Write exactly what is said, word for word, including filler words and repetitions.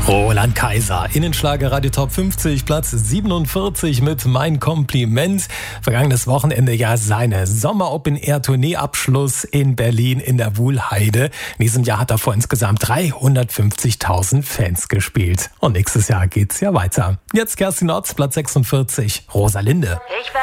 Roland Kaiser, Innenschlager Radio Top fünfzig, Platz siebenundvierzig mit Mein Kompliment. Vergangenes Wochenende ja seine Sommer-Open-Air-Tournee-Abschluss in Berlin in der Wuhlheide. In diesem Jahr hat er vor insgesamt dreihundertfünfzigtausend Fans gespielt. Und nächstes Jahr geht's ja weiter. Jetzt Kerstin Otz, Platz sechsundvierzig, Rosalinde. Ich